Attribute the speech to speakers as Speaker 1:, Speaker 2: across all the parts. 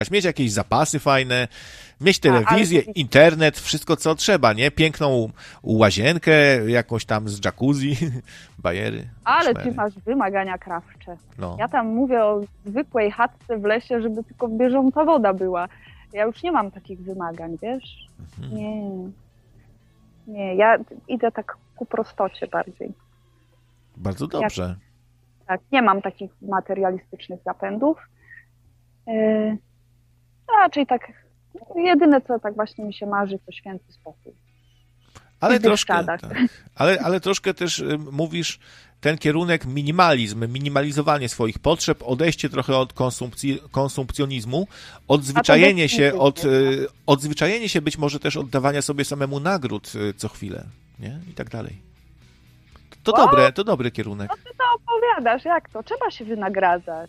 Speaker 1: mieć jakieś zapasy fajne, mieć telewizję, internet, wszystko co trzeba, nie? Piękną łazienkę, jakąś tam z jacuzzi, bajery.
Speaker 2: Ale
Speaker 1: szmery.
Speaker 2: ty masz wymagania krawcze.
Speaker 1: No.
Speaker 2: Ja tam mówię o zwykłej chatce w lesie, żeby tylko bieżąca woda była. Ja już nie mam takich wymagań, wiesz? Nie, ja idę tak ku prostocie bardziej.
Speaker 1: Bardzo dobrze.
Speaker 2: Tak, nie mam takich materialistycznych zapędów. Raczej tak, jedyne co tak właśnie mi się marzy, to święty spokój.
Speaker 1: Ale troszkę, tak. ale troszkę też mówisz ten kierunek minimalizowanie swoich potrzeb, odejście trochę od konsumpcjonizmu, odzwyczajenie się być może też oddawania sobie samemu nagród co chwilę, nie? I tak dalej. To dobry kierunek.
Speaker 2: No ty to opowiadasz, jak to? Trzeba się wynagradzać.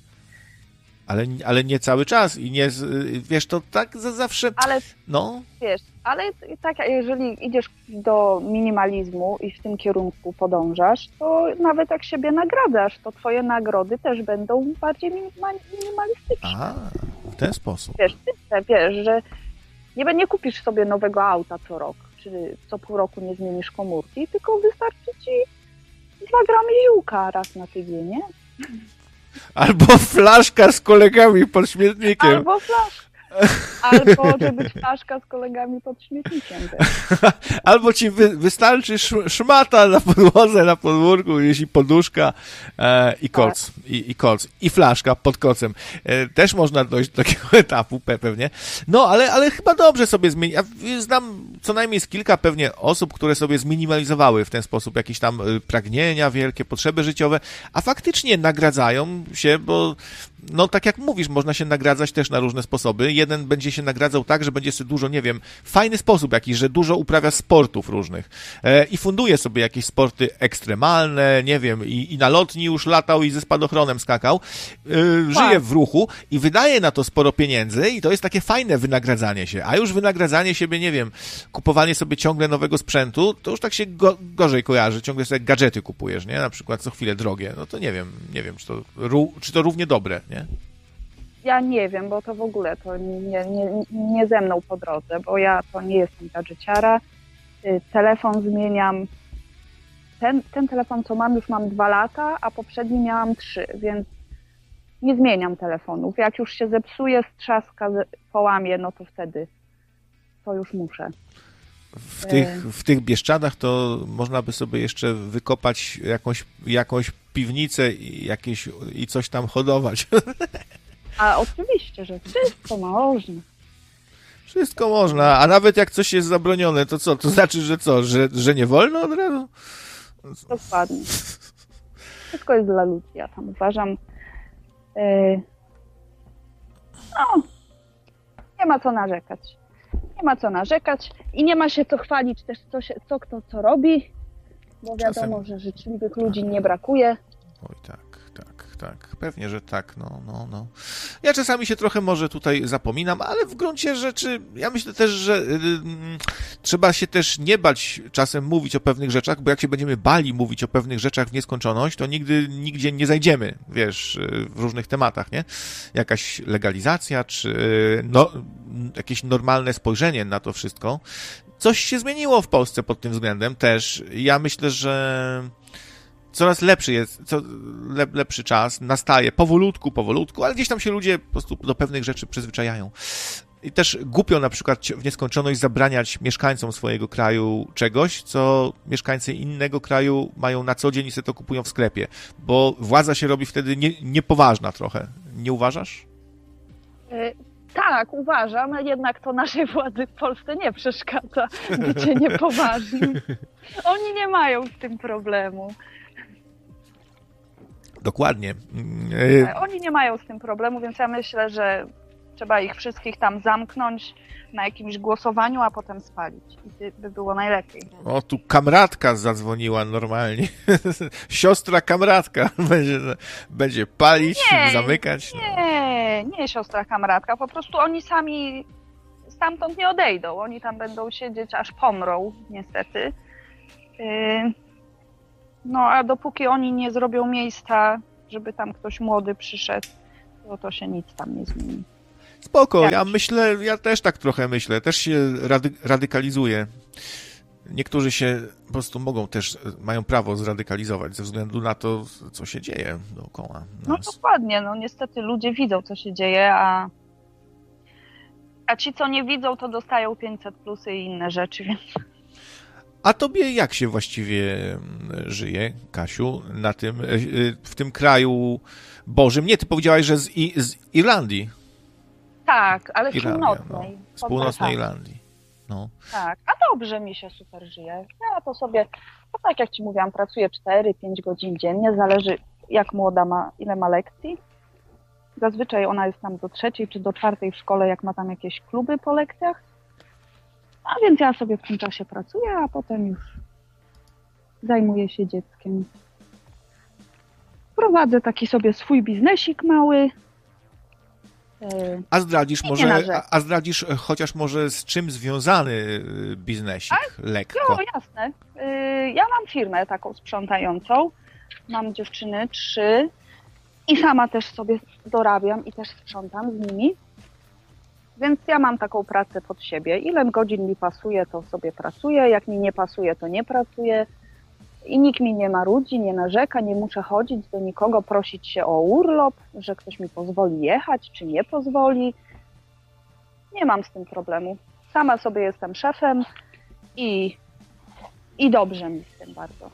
Speaker 1: Ale nie cały czas i nie, wiesz, to tak zawsze,
Speaker 2: ale,
Speaker 1: no.
Speaker 2: Wiesz, ale tak, jeżeli idziesz do minimalizmu i w tym kierunku podążasz, to nawet jak siebie nagradzasz, to twoje nagrody też będą bardziej minimalistyczne.
Speaker 1: A, w ten sposób.
Speaker 2: Wiesz, że nie kupisz sobie nowego auta co rok, czy co pół roku nie zmienisz komórki, tylko wystarczy ci 2 gramy ziółka raz na tydzień, nie?
Speaker 1: Albo flaszka z kolegami pod śmietnikiem.
Speaker 2: Albo flaszka. Albo żeby flaszka z kolegami pod śmietnikiem.
Speaker 1: Albo ci wystarczy szmata na podłodze, na podwórku, jeśli poduszka i koc. Tak. I koc. I flaszka pod kocem. Też można dojść do takiego etapu pewnie. No, ale chyba dobrze sobie zmieni. Ja znam co najmniej z kilka pewnie osób, które sobie zminimalizowały w ten sposób jakieś tam pragnienia, wielkie potrzeby życiowe, a faktycznie nagradzają się, bo no tak jak mówisz, można się nagradzać też na różne sposoby. Jeden będzie się nagradzał tak, że będzie sobie dużo, nie wiem, fajny sposób jakiś, że dużo uprawia sportów różnych i funduje sobie jakieś sporty ekstremalne, nie wiem, i na lotni już latał i ze spadochronem skakał, żyje w ruchu i wydaje na to sporo pieniędzy i to jest takie fajne wynagradzanie się, a już wynagradzanie siebie, nie wiem, kupowanie sobie ciągle nowego sprzętu, to już tak się gorzej kojarzy, ciągle sobie gadżety kupujesz, nie, na przykład co chwilę drogie, no to nie wiem, czy to równie dobre, nie?
Speaker 2: Ja nie wiem, bo to w ogóle to nie ze mną po drodze, bo ja to nie jestem gadżeciara. Telefon zmieniam. Ten telefon, co mam, już mam 2 lata, a poprzedni miałam 3, więc nie zmieniam telefonów. Jak już się zepsuje, strzaska, połamie, no to wtedy to już muszę.
Speaker 1: W tych Bieszczadach to można by sobie jeszcze wykopać jakąś piwnicę i coś tam hodować.
Speaker 2: A oczywiście, że wszystko można.
Speaker 1: Wszystko można, a nawet jak coś jest zabronione, to co? To znaczy, że co? Że nie wolno od razu?
Speaker 2: Dokładnie. Wszystko jest dla ludzi, ja tam uważam. No, nie ma co narzekać. Nie ma co narzekać i nie ma się co chwalić też, co kto co robi, bo wiadomo, że życzliwych ludzi nie brakuje.
Speaker 1: Oj, tak. Pewnie, że tak, no. Ja czasami się trochę może tutaj zapominam, ale w gruncie rzeczy ja myślę też, że trzeba się też nie bać czasem mówić o pewnych rzeczach, bo jak się będziemy bali mówić o pewnych rzeczach w nieskończoność, to nigdzie nie zajdziemy, wiesz, w różnych tematach, nie? Jakaś legalizacja, czy jakieś normalne spojrzenie na to wszystko. Coś się zmieniło w Polsce pod tym względem też. Ja myślę, że coraz lepszy jest, lepszy czas nastaje, powolutku, ale gdzieś tam się ludzie po prostu do pewnych rzeczy przyzwyczajają. I też głupio na przykład w nieskończoność zabraniać mieszkańcom swojego kraju czegoś, co mieszkańcy innego kraju mają na co dzień i sobie to kupują w sklepie, bo władza się robi wtedy niepoważna trochę. Nie uważasz?
Speaker 2: Tak, uważam, ale jednak to naszej władzy w Polsce nie przeszkadza bycie niepoważnym. Oni nie mają z tym problemu.
Speaker 1: Dokładnie.
Speaker 2: Oni nie mają z tym problemu, więc ja myślę, że trzeba ich wszystkich tam zamknąć na jakimś głosowaniu, a potem spalić. I by było najlepiej.
Speaker 1: O, tu kamratka zadzwoniła normalnie. Siostra kamratka będzie palić, zamykać.
Speaker 2: Nie siostra kamratka. Po prostu oni sami stamtąd nie odejdą. Oni tam będą siedzieć, aż pomrą, niestety. No, a dopóki oni nie zrobią miejsca, żeby tam ktoś młody przyszedł, to się nic tam nie zmieni.
Speaker 1: Spoko, ja też tak trochę myślę, też się radykalizuję. Niektórzy się po prostu mają prawo zradykalizować ze względu na to, co się dzieje dookoła nas.
Speaker 2: No dokładnie, no niestety ludzie widzą, co się dzieje, a ci, co nie widzą, to dostają 500 plusy i inne rzeczy, więc...
Speaker 1: A tobie jak się właściwie żyje, Kasiu, w tym kraju Bożym? Nie, ty powiedziałaś, że z Irlandii.
Speaker 2: Tak, ale z
Speaker 1: Irlandia,
Speaker 2: północnej.
Speaker 1: Z północnej Irlandii. No.
Speaker 2: Tak, a dobrze mi się super żyje. Ja to sobie, tak jak ci mówiłam, pracuję 4-5 godzin dziennie, zależy jak młoda ile ma lekcji. Zazwyczaj ona jest tam do 3 czy do 4 w szkole, jak ma tam jakieś kluby po lekcjach. A więc ja sobie w tym czasie pracuję, a potem już zajmuję się dzieckiem. Prowadzę taki sobie swój biznesik mały.
Speaker 1: A zdradzisz chociaż może z czym związany biznesik? Lekko.
Speaker 2: Jo, jasne. Ja mam firmę taką sprzątającą. Mam dziewczyny 3 i sama też sobie dorabiam i też sprzątam z nimi. Więc ja mam taką pracę pod siebie. Ile godzin mi pasuje, to sobie pracuję. Jak mi nie pasuje, to nie pracuję. I nikt mi nie marudzi, nie narzeka, nie muszę chodzić do nikogo, prosić się o urlop, że ktoś mi pozwoli jechać, czy nie pozwoli. Nie mam z tym problemu. Sama sobie jestem szefem i dobrze mi z tym bardzo.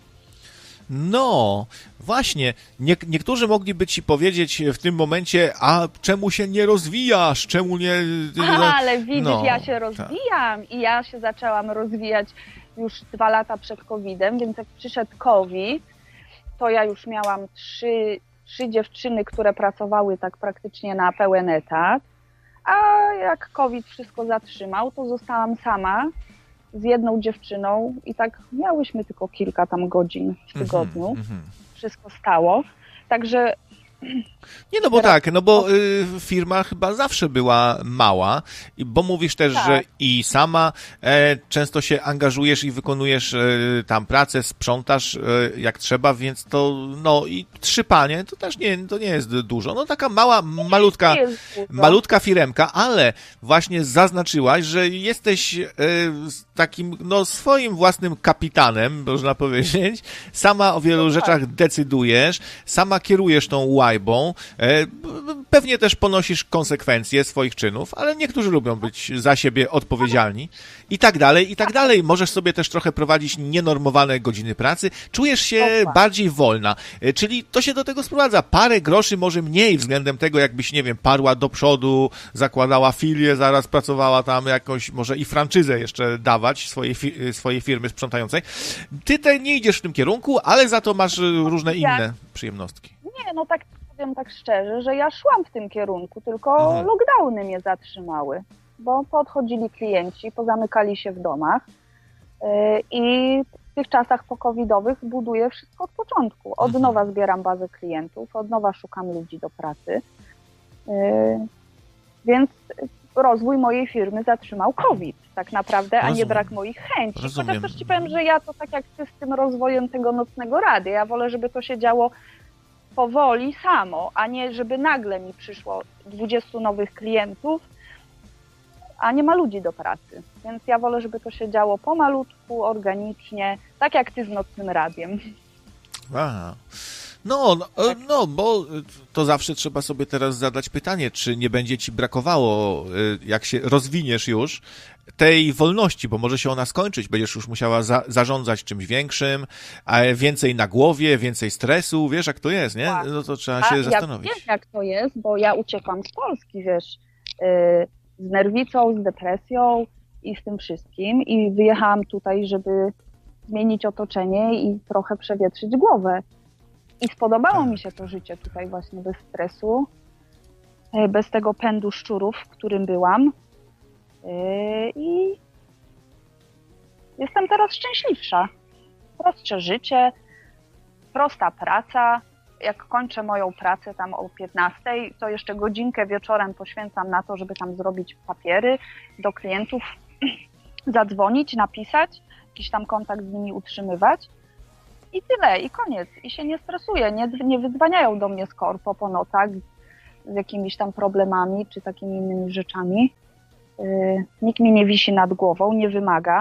Speaker 1: No, właśnie. Niektórzy mogliby ci powiedzieć w tym momencie, a czemu się nie rozwijasz? Czemu nie...
Speaker 2: Ale widzisz, ja się rozwijam i ja się zaczęłam rozwijać już 2 lata przed COVID-em, więc jak przyszedł COVID, to ja już miałam 3 dziewczyny, które pracowały tak praktycznie na pełen etat, a jak COVID wszystko zatrzymał, to zostałam sama z jedną dziewczyną i tak miałyśmy tylko kilka tam godzin w tygodniu. Wszystko stało. Także...
Speaker 1: Nie, no bo firma chyba zawsze była mała, bo mówisz też, że i sama często się angażujesz i wykonujesz tam pracę, sprzątasz jak trzeba, więc to, no i 3 panie, to też to nie jest dużo. No taka malutka firemka, ale właśnie zaznaczyłaś, że jesteś takim, no swoim własnym kapitanem, można powiedzieć. Sama o wielu rzeczach decydujesz, sama kierujesz tą łajbą, pewnie też ponosisz konsekwencje swoich czynów, ale niektórzy lubią być za siebie odpowiedzialni i tak dalej, i tak dalej. Możesz sobie też trochę prowadzić nienormowane godziny pracy, czujesz się bardziej wolna, czyli to się do tego sprowadza. Parę groszy może mniej względem tego, jakbyś, nie wiem, parła do przodu, zakładała filię, zaraz pracowała tam jakąś, może i franczyzę jeszcze dawać swojej firmy sprzątającej. Ty nie idziesz w tym kierunku, ale za to masz różne inne przyjemnostki.
Speaker 2: Nie, no tak powiem tak szczerze, że ja szłam w tym kierunku, tylko lockdowny mnie zatrzymały, bo podchodzili klienci, pozamykali się w domach i w tych czasach pokowidowych buduję wszystko od początku. Od nowa zbieram bazę klientów, od nowa szukam ludzi do pracy, więc rozwój mojej firmy zatrzymał COVID tak naprawdę, a nie brak moich chęci. Chociaż też ci powiem, że ja to tak jak ty z tym rozwojem tego nocnego radia, ja wolę, żeby to się działo powoli, samo, a nie żeby nagle mi przyszło 20 nowych klientów, a nie ma ludzi do pracy. Więc ja wolę, żeby to się działo pomalutku, organicznie, tak jak ty z nocnym radiem.
Speaker 1: Aha. No, bo to zawsze trzeba sobie teraz zadać pytanie, czy nie będzie ci brakowało, jak się rozwiniesz już, tej wolności, bo może się ona skończyć, będziesz już musiała zarządzać czymś większym, a więcej na głowie, więcej stresu, wiesz jak to jest, nie? No to trzeba się zastanowić.
Speaker 2: Ja wiem jak to jest, bo ja uciekłam z Polski, wiesz, z nerwicą, z depresją i z tym wszystkim i wyjechałam tutaj, żeby zmienić otoczenie i trochę przewietrzyć głowę. I spodobało mi się to życie tutaj właśnie bez stresu, bez tego pędu szczurów, w którym byłam. I jestem teraz szczęśliwsza. Prostsze życie, prosta praca. Jak kończę moją pracę tam o 15:00, to jeszcze godzinkę wieczorem poświęcam na to, żeby tam zrobić papiery do klientów, zadzwonić, napisać, jakiś tam kontakt z nimi utrzymywać. I tyle, i koniec. I się nie stresuję, nie wydzwaniają do mnie z korpo po nocach, z jakimiś tam problemami czy takimi innymi rzeczami. Nikt mi nie wisi nad głową, nie wymaga.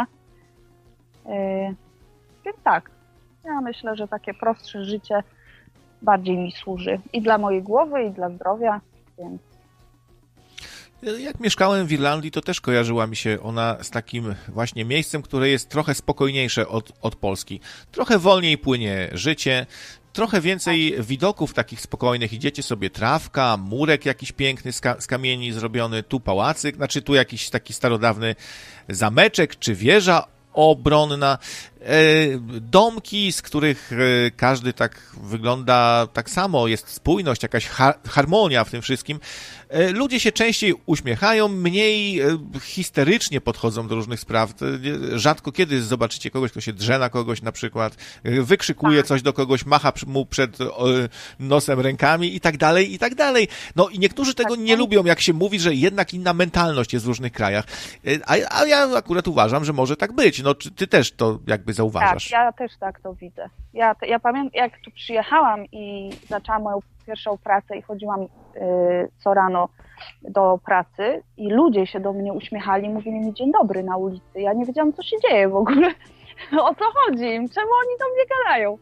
Speaker 2: Więc tak, ja myślę, że takie prostsze życie bardziej mi służy i dla mojej głowy, i dla zdrowia, więc...
Speaker 1: Jak mieszkałem w Irlandii, to też kojarzyła mi się ona z takim właśnie miejscem, które jest trochę spokojniejsze od Polski. Trochę wolniej płynie życie, trochę więcej widoków takich spokojnych. Idziecie sobie, trawka, murek jakiś piękny z kamieni zrobiony, tu pałacyk, znaczy tu jakiś taki starodawny zameczek czy wieża obronna, domki, z których każdy tak wygląda tak samo, jest spójność, jakaś harmonia w tym wszystkim. Ludzie się częściej uśmiechają, mniej histerycznie podchodzą do różnych spraw. Rzadko kiedy zobaczycie kogoś, kto się drze na kogoś na przykład, wykrzykuje coś do kogoś, macha mu przed nosem rękami i tak dalej, i tak dalej. No i niektórzy tego nie lubią, jak się mówi, że jednak inna mentalność jest w różnych krajach. A ja akurat uważam, że może tak być. No, czy ty też to jakby zauważasz?
Speaker 2: Tak, ja też tak to widzę. Ja pamiętam, jak tu przyjechałam i zaczęłam moją pierwszą pracę i chodziłam co rano do pracy i ludzie się do mnie uśmiechali, mówili mi dzień dobry na ulicy. Ja nie wiedziałam, co się dzieje w ogóle, o co chodzi, czemu oni do mnie gadają.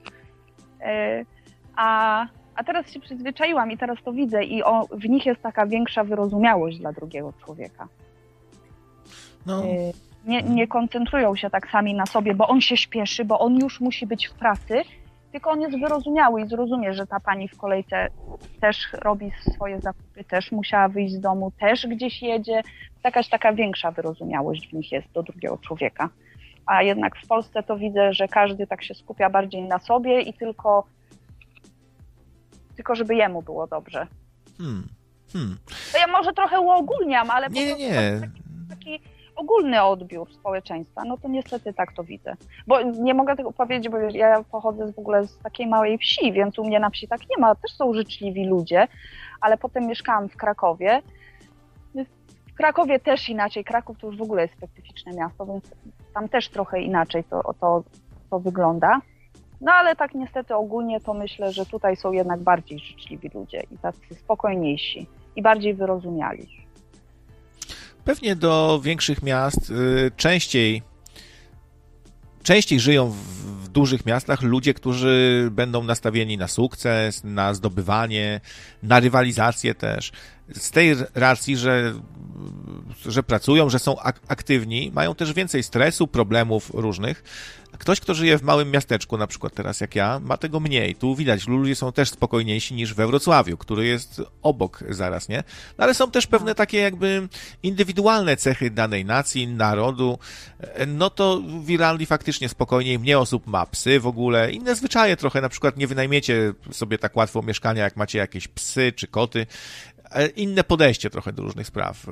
Speaker 2: A teraz się przyzwyczaiłam i teraz to widzę i w nich jest taka większa wyrozumiałość dla drugiego człowieka.
Speaker 1: No.
Speaker 2: Nie koncentrują się tak sami na sobie, bo on się śpieszy, bo on już musi być w pracy, tylko on jest wyrozumiały i zrozumie, że ta pani w kolejce też robi swoje zakupy, też musiała wyjść z domu, też gdzieś jedzie. Jakaś taka większa wyrozumiałość w nich jest do drugiego człowieka. A jednak w Polsce to widzę, że każdy tak się skupia bardziej na sobie i tylko żeby jemu było dobrze. To ja może trochę uogólniam, ale
Speaker 1: nie.
Speaker 2: Taki ogólny odbiór społeczeństwa, no to niestety tak to widzę. Bo nie mogę tego powiedzieć, bo ja pochodzę w ogóle z takiej małej wsi, więc u mnie na wsi tak nie ma. Też są życzliwi ludzie, ale potem mieszkałam w Krakowie. W Krakowie też inaczej. Kraków to już w ogóle jest specyficzne miasto, więc tam też trochę inaczej to wygląda. No ale tak niestety ogólnie to myślę, że tutaj są jednak bardziej życzliwi ludzie i tacy spokojniejsi i bardziej wyrozumiali.
Speaker 1: Pewnie do większych miast częściej żyją w dużych miastach ludzie, którzy będą nastawieni na sukces, na zdobywanie, na rywalizację też. Z tej racji, że pracują, że są aktywni, mają też więcej stresu, problemów różnych. Ktoś, kto żyje w małym miasteczku, na przykład teraz jak ja, ma tego mniej. Tu widać, ludzie są też spokojniejsi niż we Wrocławiu, który jest obok zaraz, nie? No, ale są też pewne takie jakby indywidualne cechy danej nacji, narodu. No to w Irlandii faktycznie spokojniej, mniej osób ma psy w ogóle. Inne zwyczaje trochę, na przykład nie wynajmiecie sobie tak łatwo mieszkania, jak macie jakieś psy czy koty. Inne podejście trochę do różnych spraw.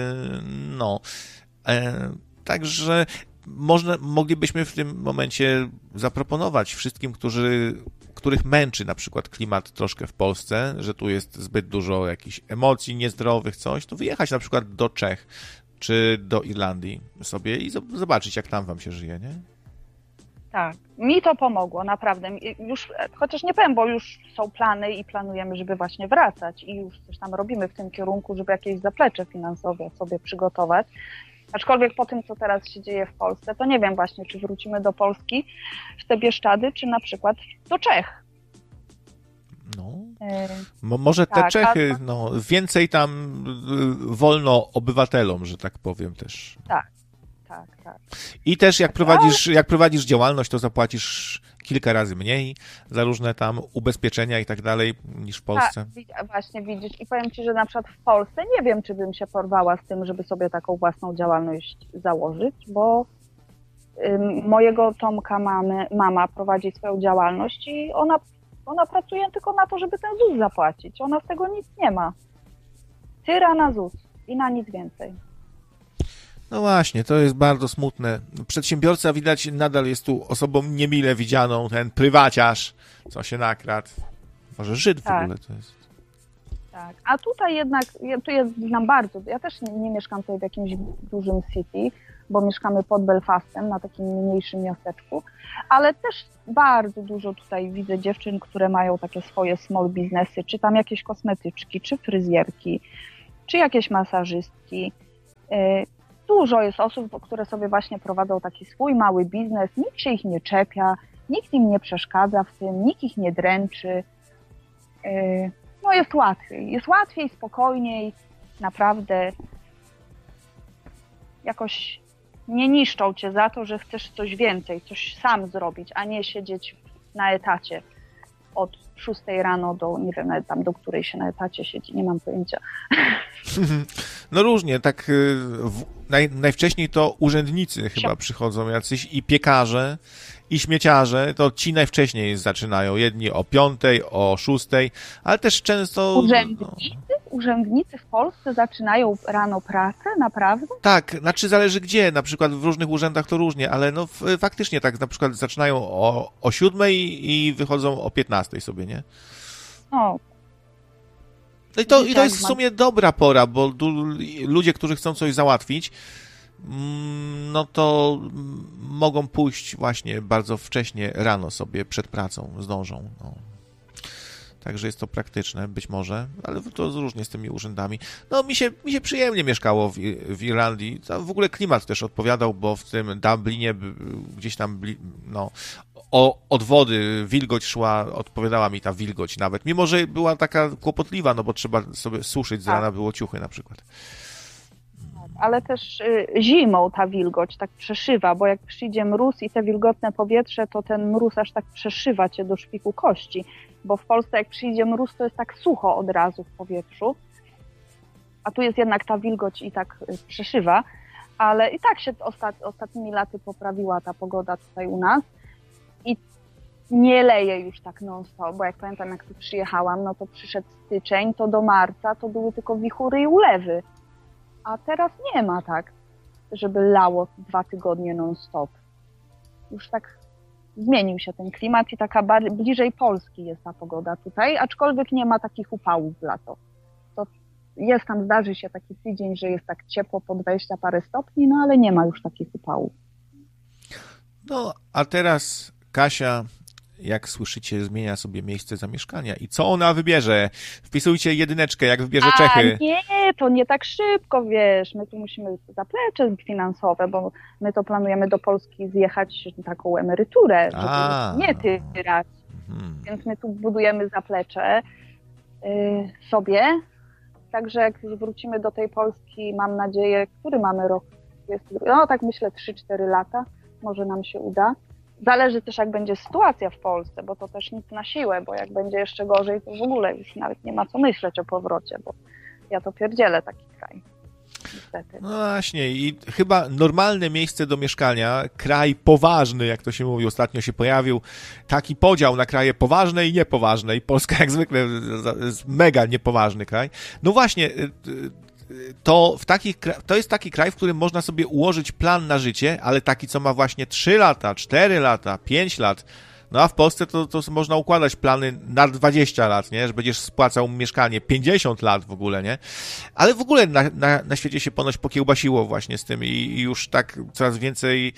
Speaker 1: Także moglibyśmy w tym momencie zaproponować wszystkim, których męczy na przykład klimat troszkę w Polsce, że tu jest zbyt dużo jakichś emocji niezdrowych, coś, to wyjechać na przykład do Czech czy do Irlandii sobie i zobaczyć, jak tam wam się żyje, nie?
Speaker 2: Tak, mi to pomogło, naprawdę. Już, chociaż nie powiem, bo już są plany i planujemy, żeby właśnie wracać i już coś tam robimy w tym kierunku, żeby jakieś zaplecze finansowe sobie przygotować. Aczkolwiek po tym, co teraz się dzieje w Polsce, to nie wiem właśnie, czy wrócimy do Polski w te Bieszczady, czy na przykład do Czech.
Speaker 1: No, może te
Speaker 2: tak,
Speaker 1: Czechy, więcej tam wolno obywatelom, że tak powiem też.
Speaker 2: Tak.
Speaker 1: I też jak prowadzisz działalność, to zapłacisz kilka razy mniej za różne tam ubezpieczenia i tak dalej niż w Polsce.
Speaker 2: Tak, właśnie widzisz. I powiem Ci, że na przykład w Polsce nie wiem, czy bym się porwała z tym, żeby sobie taką własną działalność założyć, bo mojego Tomka mama prowadzi swoją działalność i ona pracuje tylko na to, żeby ten ZUS zapłacić. Ona z tego nic nie ma. Tyra na ZUS i na nic więcej.
Speaker 1: No właśnie, to jest bardzo smutne. Przedsiębiorca, widać, nadal jest tu osobą niemile widzianą, ten prywaciarz, co się nakradł. Może Żyd w ogóle to jest.
Speaker 2: Tak, a tutaj jednak, tu jest nam bardzo, ja też nie mieszkam tutaj w jakimś dużym city, bo mieszkamy pod Belfastem, na takim mniejszym miasteczku, ale też bardzo dużo tutaj widzę dziewczyn, które mają takie swoje small biznesy, czy tam jakieś kosmetyczki, czy fryzjerki, czy jakieś masażystki. Dużo jest osób, które sobie właśnie prowadzą taki swój mały biznes, nikt się ich nie czepia, nikt im nie przeszkadza w tym, nikt ich nie dręczy. No jest łatwiej, spokojniej, naprawdę jakoś nie niszczą cię za to, że chcesz coś więcej, coś sam zrobić, a nie siedzieć na etacie od 6 rano do, nie wiem, tam do której się na etacie siedzi, nie mam pojęcia.
Speaker 1: No różnie, tak najwcześniej to urzędnicy chyba przychodzą jacyś i piekarze, i śmieciarze, to ci najwcześniej zaczynają, jedni o 5, o 6, ale też często...
Speaker 2: Urzędnicy w Polsce zaczynają rano pracę, naprawdę?
Speaker 1: Tak, znaczy zależy gdzie, na przykład w różnych urzędach to różnie, ale no faktycznie tak, na przykład zaczynają o 7 i wychodzą o 15 sobie, nie?
Speaker 2: No.
Speaker 1: No i to jest w sumie dobra pora, bo ludzie, którzy chcą coś załatwić, no to mogą pójść właśnie bardzo wcześnie rano sobie przed pracą, zdążą. No. Także jest to praktyczne, być może, ale to różnie z tymi urzędami. No mi się przyjemnie mieszkało w Irlandii. W ogóle klimat też odpowiadał, bo w tym Dublinie gdzieś tam, no, od wody wilgoć szła, odpowiadała mi ta wilgoć nawet, mimo że była taka kłopotliwa, no bo trzeba sobie suszyć, z rana było ciuchy na przykład.
Speaker 2: Ale też zimą ta wilgoć tak przeszywa, bo jak przyjdzie mróz i te wilgotne powietrze, to ten mróz aż tak przeszywa cię do szpiku kości, bo w Polsce jak przyjdzie mróz, to jest tak sucho od razu w powietrzu, a tu jest jednak ta wilgoć i tak przeszywa, ale i tak się ostatnimi laty poprawiła ta pogoda tutaj u nas i nie leje już tak non-stop, bo jak pamiętam, jak tu przyjechałam, no to przyszedł styczeń, to do marca to były tylko wichury i ulewy. A teraz nie ma tak, żeby lało 2 tygodnie non-stop. Już tak zmienił się ten klimat i taka bliżej Polski jest ta pogoda tutaj, aczkolwiek nie ma takich upałów w lato. To jest tam, zdarzy się taki tydzień, że jest tak ciepło po 20 parę stopni, no ale nie ma już takich upałów.
Speaker 1: No, a teraz Kasia, jak słyszycie, zmienia sobie miejsce zamieszkania. I co ona wybierze? Wpisujcie 1, jak wybierze Czechy.
Speaker 2: Nie, to nie tak szybko, wiesz. My tu musimy zaplecze finansowe, bo my to planujemy do Polski zjechać taką emeryturę, żeby nie tyrać. Więc my tu budujemy zaplecze sobie. Także jak wrócimy do tej Polski, mam nadzieję, który mamy rok? No tak myślę 3-4 lata. Może nam się uda. Zależy też, jak będzie sytuacja w Polsce, bo to też nic na siłę, bo jak będzie jeszcze gorzej, to w ogóle już nawet nie ma co myśleć o powrocie, bo ja to pierdzielę taki kraj. Niestety.
Speaker 1: No właśnie i chyba normalne miejsce do mieszkania, kraj poważny, jak to się mówi, ostatnio się pojawił taki podział na kraje poważne i niepoważne i Polska jak zwykle jest mega niepoważny kraj. No właśnie, to jest taki kraj, w którym można sobie ułożyć plan na życie, ale taki, co ma właśnie 3 lata, 4 lata, 5 lat. No a w Polsce to można układać plany na 20 lat, nie? Że będziesz spłacał mieszkanie 50 lat w ogóle, nie? Ale w ogóle na świecie się ponoć pokiełbasiło właśnie z tym i już tak coraz więcej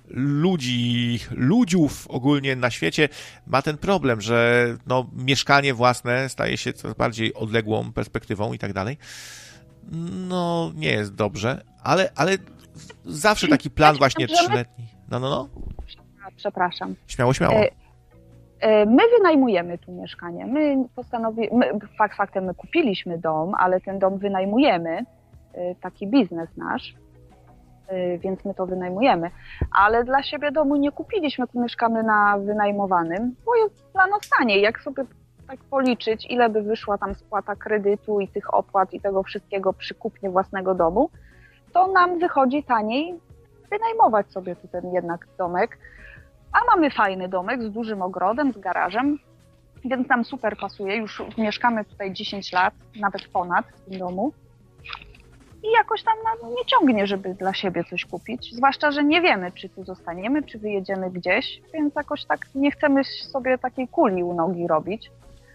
Speaker 1: ludziów ogólnie na świecie ma ten problem, że no, mieszkanie własne staje się coraz bardziej odległą perspektywą i tak dalej. No, nie jest dobrze, ale zawsze taki plan właśnie 3-letni. No.
Speaker 2: Przepraszam.
Speaker 1: Śmiało.
Speaker 2: My wynajmujemy tu mieszkanie. Faktem my kupiliśmy dom, ale ten dom wynajmujemy, taki biznes nasz, więc my to wynajmujemy. Ale dla siebie domu nie kupiliśmy, tu mieszkamy na wynajmowanym, bo jest dla nas taniej. Jak sobie tak policzyć, ile by wyszła tam spłata kredytu i tych opłat i tego wszystkiego przy kupnie własnego domu, to nam wychodzi taniej wynajmować sobie tu ten jednak domek. A mamy fajny domek z dużym ogrodem, z garażem, więc nam super pasuje. Już mieszkamy tutaj 10 lat, nawet ponad w tym domu. I jakoś tam nas nie ciągnie, żeby dla siebie coś kupić. Zwłaszcza, że nie wiemy, czy tu zostaniemy, czy wyjedziemy gdzieś, więc jakoś tak nie chcemy sobie takiej kuli u nogi robić.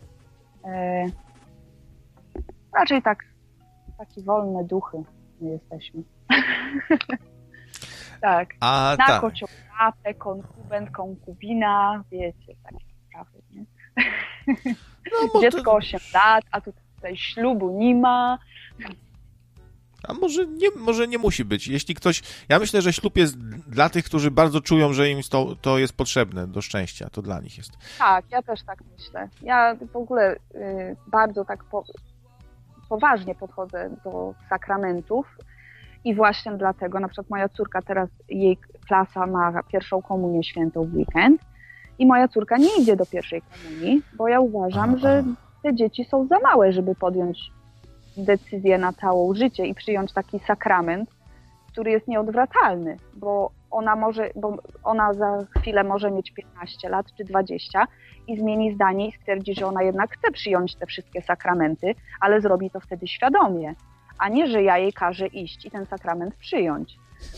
Speaker 2: Raczej tak, taki wolne duchy my jesteśmy. Tak.
Speaker 1: A
Speaker 2: Na
Speaker 1: tak.
Speaker 2: kocią łapę, konkubent, konkubina, wiecie, takie sprawy, nie?
Speaker 1: No,
Speaker 2: Dziecko 8 lat, a tutaj ślubu nie ma.
Speaker 1: A może nie musi być. Jeśli ktoś... Ja myślę, że ślub jest dla tych, którzy bardzo czują, że im to jest potrzebne do szczęścia. To dla nich jest.
Speaker 2: Tak, ja też tak myślę. Ja w ogóle bardzo tak poważnie podchodzę do sakramentów i właśnie dlatego, na przykład moja córka teraz, jej klasa ma pierwszą komunię świętą w weekend i moja córka nie idzie do pierwszej komunii, bo ja uważam, że te dzieci są za małe, żeby podjąć decyzję na całe życie i przyjąć taki sakrament, który jest nieodwracalny, bo ona za chwilę może mieć 15 lat czy 20 i zmieni zdanie i stwierdzi, że ona jednak chce przyjąć te wszystkie sakramenty, ale zrobi to wtedy świadomie, a nie, że ja jej każę iść i ten sakrament przyjąć.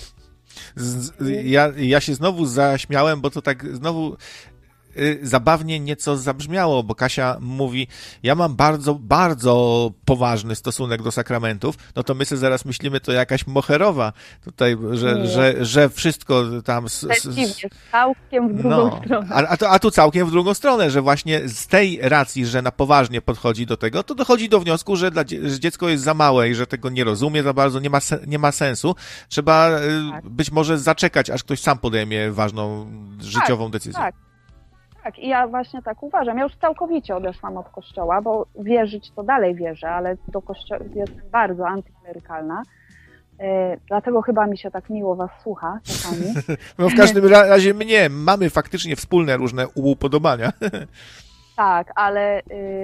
Speaker 1: Ja się znowu zaśmiałem, bo to tak znowu zabawnie nieco zabrzmiało, bo Kasia mówi, ja mam bardzo, bardzo poważny stosunek do sakramentów, no to my sobie zaraz myślimy, to jakaś moherowa tutaj, że wszystko tam...
Speaker 2: Przeciwnie, całkiem w drugą stronę.
Speaker 1: A tu całkiem w drugą stronę, że właśnie z tej racji, że na poważnie podchodzi do tego, to dochodzi do wniosku, że dziecko jest za małe i że tego nie rozumie za bardzo, nie ma sensu. Trzeba być może zaczekać, aż ktoś sam podejmie ważną życiową decyzję.
Speaker 2: Tak, i ja właśnie tak uważam. Ja już całkowicie odeszłam od kościoła, bo wierzyć to dalej wierzę, ale do kościoła jestem bardzo antyklerykalna. Dlatego chyba mi się tak miło was słucha czasami.
Speaker 1: No w każdym razie mamy faktycznie wspólne różne upodobania.
Speaker 2: Tak, ale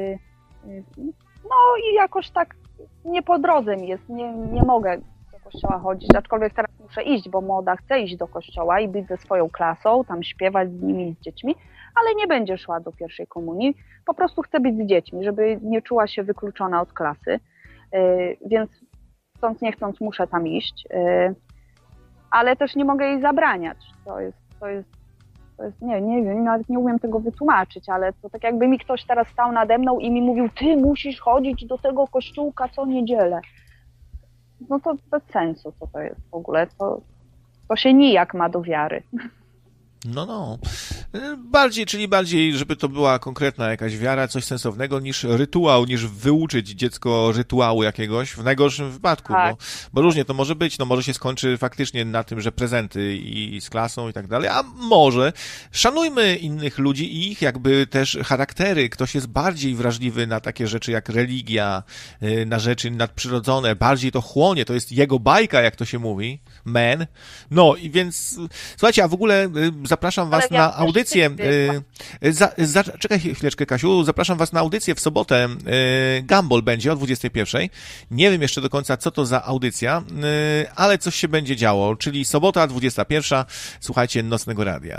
Speaker 2: no i jakoś tak nie po drodze mi jest, nie mogę do kościoła chodzić, aczkolwiek teraz muszę iść, bo młoda chce iść do kościoła i być ze swoją klasą, tam śpiewać z nimi, z dziećmi, ale nie będzie szła do pierwszej komunii, po prostu chce być z dziećmi, żeby nie czuła się wykluczona od klasy, więc chcąc nie chcąc muszę tam iść, ale też nie mogę jej zabraniać, to jest nie wiem, nawet nie umiem tego wytłumaczyć, ale to tak jakby mi ktoś teraz stał nade mną i mi mówił, ty musisz chodzić do tego kościółka co niedzielę. No to bez sensu, co to jest w ogóle, to się nijak ma do wiary.
Speaker 1: No. Bardziej, żeby to była konkretna jakaś wiara, coś sensownego niż rytuał, niż wyuczyć dziecko rytuału jakiegoś, w najgorszym wypadku, tak. Bo różnie to może być, no może się skończy faktycznie na tym, że prezenty i z klasą i tak dalej, a może szanujmy innych ludzi i ich jakby też charaktery. Ktoś jest bardziej wrażliwy na takie rzeczy jak religia, na rzeczy nadprzyrodzone, bardziej to chłonie, to jest jego bajka, jak to się mówi, no i więc, słuchajcie, a w ogóle zapraszam was na audycję. Czekaj chwileczkę, Kasiu. Zapraszam was na audycję w sobotę. Gumball będzie o 21:00. Nie wiem jeszcze do końca, co to za audycja, ale coś się będzie działo, czyli sobota 21:00. Słuchajcie Nocnego Radia.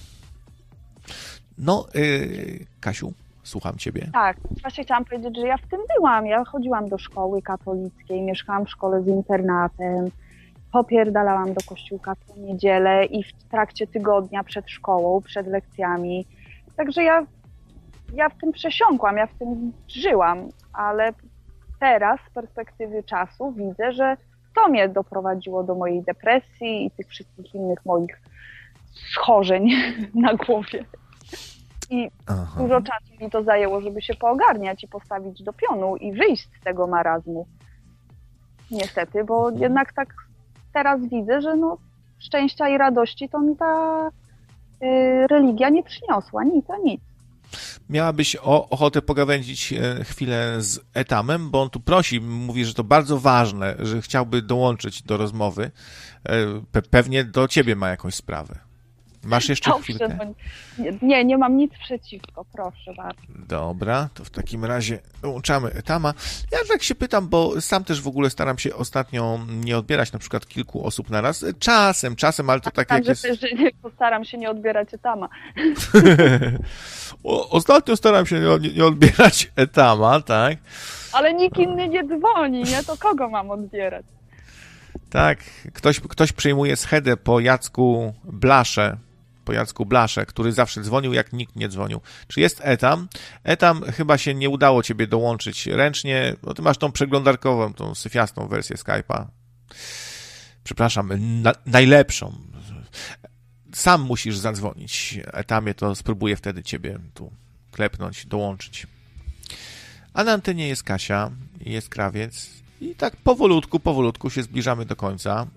Speaker 1: No, Kasiu, słucham ciebie.
Speaker 2: Tak, właśnie chciałam powiedzieć, że ja w tym byłam. Ja chodziłam do szkoły katolickiej, mieszkałam w szkole z internatem. Popierdalałam do kościółka co niedzielę i w trakcie tygodnia przed szkołą, przed lekcjami. Także ja w tym przesiąkłam, ja w tym żyłam, ale teraz z perspektywy czasu widzę, że to mnie doprowadziło do mojej depresji i tych wszystkich innych moich schorzeń na głowie. I dużo czasu mi to zajęło, żeby się poogarniać i postawić do pionu i wyjść z tego marazmu. Niestety, bo jednak tak teraz widzę, że no, szczęścia i radości to mi ta religia nie przyniosła, nic.
Speaker 1: Miałabyś ochotę pogawędzić chwilę z Etamem, bo on tu prosi, mówi, że to bardzo ważne, że chciałby dołączyć do rozmowy. Pewnie do ciebie ma jakąś sprawę. Masz jeszcze chwilkę?
Speaker 2: Nie mam nic przeciwko, proszę bardzo.
Speaker 1: Dobra, to w takim razie dołączamy Etama. Ja tak się pytam, bo sam też w ogóle staram się ostatnio nie odbierać na przykład kilku osób na raz. Czasem, ale to tak jak jest...
Speaker 2: Że postaram się nie odbierać Etama.
Speaker 1: Ostatnio staram się nie odbierać Etama, tak?
Speaker 2: Ale nikt inny nie dzwoni, nie? To kogo mam odbierać?
Speaker 1: Tak, ktoś przejmuje schedę po Jacku Blasze, który zawsze dzwonił, jak nikt nie dzwonił. Czy jest Etam? Etam, chyba się nie udało ciebie dołączyć ręcznie, bo ty masz tą przeglądarkową, tą syfiastą wersję Skype'a. przepraszam, najlepszą. Sam musisz zadzwonić. Etamie to spróbuję wtedy ciebie tu klepnąć, dołączyć. A na antenie jest Kasia, jest Krawiec i tak powolutku się zbliżamy do końca.